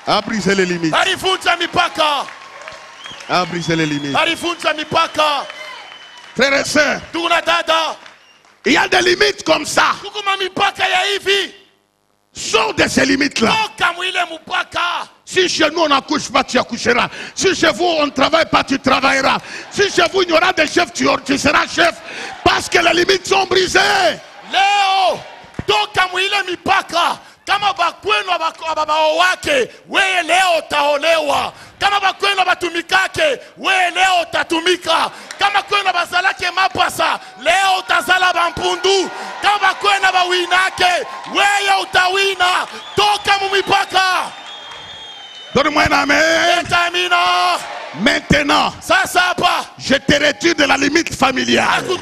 A brisé les limites. Alivunja mipaka. A brisé les limites. Alivunja mipaka. Frères et sœurs, Tuna dada. il y a des limites comme ça. Kukuma mipaka ya hivi. Sors de ces limites-là. Toka mwile mpaka. Si chez nous on n'accouche pas, tu accoucheras. Si chez vous on ne travaille pas, tu travailleras. Si chez vous il y aura des chefs, tu seras chef. Parce que les limites sont brisées. Leo toka mwile mipaka. Kama bakwenu ababao wake, wewe leo utaolewa. Kama bakwenu abatumikake, wewe leo utatumika. Kama kwenu bazalake mapasa, leo utazala bampundu. Kama bakwenu abawinake, wewe utawina. Toka mumipaka. Donne-moi un amen. Etamina. Maintenant, Sasa hapa, je te retire de la limite familiale.